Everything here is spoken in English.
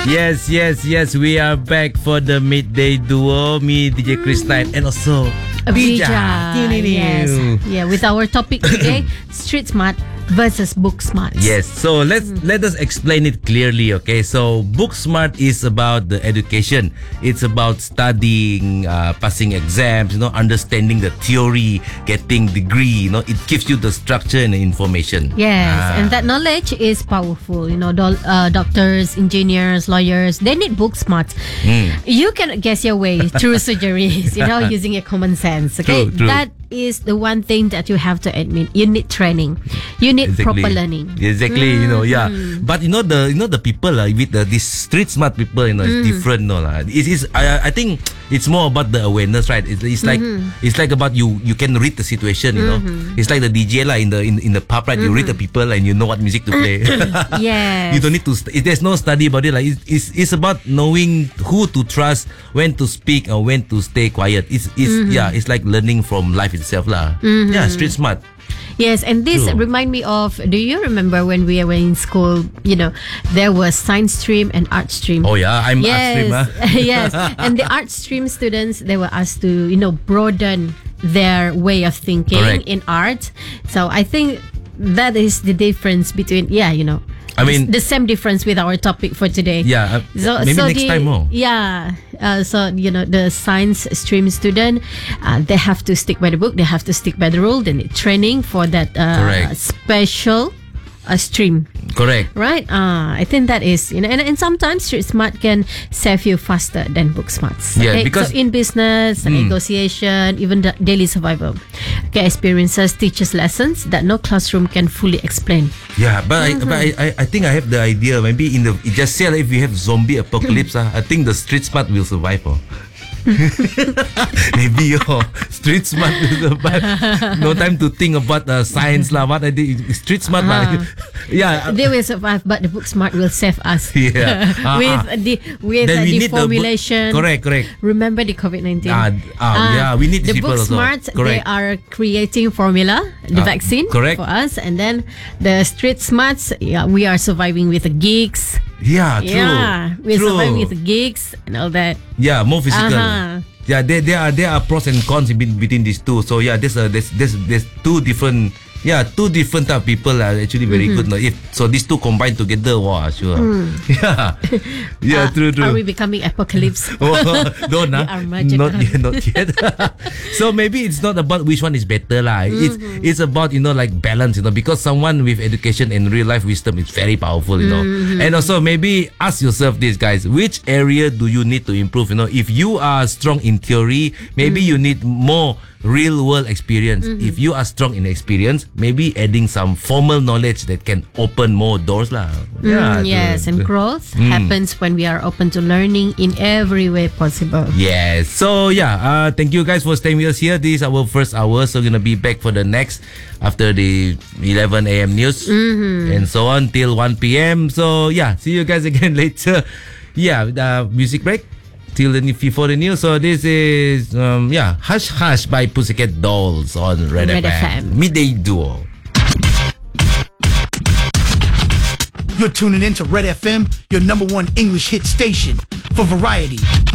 Yes. We are back for the midday duo. Me, DJ Chris Knight, and also Bija. Yes. Yeah, with our topic today, street smart versus book smart. Yes, so let us explain it clearly, okay? So book smart is about the education. It's about studying, passing exams, understanding the theory, getting degree, it gives you the structure and the information. Yes, and that knowledge is powerful. Doctors, engineers, lawyers, they need book smarts. You cannot guess your way through surgeries, using your common sense, okay? True. That is the one thing that you have to admit. You need training. You need proper learning. Exactly, But the people with these street smart people, it's different, I think it's more about the awareness, right? It's like about you can read the situation, It's like the DJ in the pub, right? You read the people and you know what music to play. Yes. You don't need to. There's no study about it. Like it's about knowing who to trust, when to speak, or when to stay quiet. It's like learning from life itself, lah. Yeah, street smart. Yes, and this remind me of, do you remember when we were in school, there was science stream and art stream. Oh yeah, I'm art stream. Yes, and the art stream students, they were asked to, broaden their way of thinking in art. So I think that is the difference between, I mean, the same difference with our topic for today. Yeah, maybe next time more. Yeah, the science stream student, they have to stick by the book. They have to stick by the rule. They need training for that special stream. Correct. Right? I think that is, and sometimes street smart can save you faster than book smarts. Yeah, okay? because so in business, negotiation, even the daily survival, experiences teaches lessons that no classroom can fully explain. Yeah, but I think I have the idea. Maybe it just say if we have zombie apocalypse, I think the street smart will survive. Maybe street smart will survive. No time to think about science lah. What I did, street smart yeah, they will survive, but the book smart will save us. Yeah, with the formulation. Correct. Remember the COVID-19. Yeah, we need the people book also. smart. They are creating formula, the vaccine for us, and then the street smarts. Yeah, we are surviving with the gigs. Yeah, true. Yeah, we're surviving with the gigs and all that. Yeah, more physical. Yeah, there are pros and cons between these two. So yeah, there's two different type of people are actually very good. So these two combined together, wow, sure. Yeah, true. Are we becoming apocalypse? Don't not yet. So maybe it's not about which one is better lah. It's about like balance, because someone with education and real life wisdom is very powerful, And also maybe ask yourself this, guys, which area do you need to improve? If you are strong in theory, maybe you need more real world experience. If you are strong in experience, maybe adding some formal knowledge that can open more doors lah. Yes, and growth happens when we are open to learning in every way possible. Yes. So thank you guys for staying with us here. This is our first hour, so we're gonna be back for the next after the 11 a.m. news and so on till 1 p.m. So see you guys again later. Music break till before the news. So this is Hush Hush by Pussycat Dolls on Red FM. Midday Duo. You're tuning into Red FM, your number one English hit station for variety.